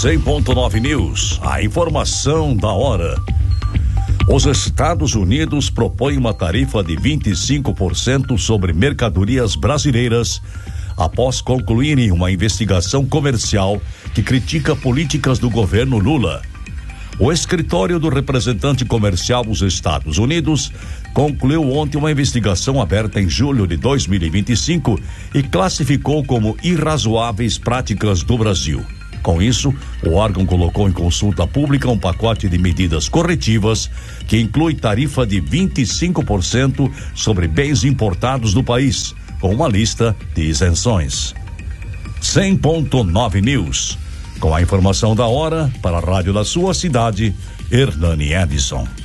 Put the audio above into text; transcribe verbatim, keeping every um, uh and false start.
cem ponto nove News, a informação da hora. Os Estados Unidos propõem uma tarifa de vinte e cinco por cento sobre mercadorias brasileiras após concluírem uma investigação comercial que critica políticas do governo Lula. O escritório do representante comercial dos Estados Unidos concluiu ontem uma investigação aberta em julho de dois mil e vinte e cinco e classificou como irrazoáveis práticas do Brasil. Com isso, o órgão colocou em consulta pública um pacote de medidas corretivas que inclui tarifa de vinte e cinco por cento sobre bens importados do país, com uma lista de isenções. cem ponto nove News. Com a informação da hora, para a rádio da sua cidade, Hernani Edison.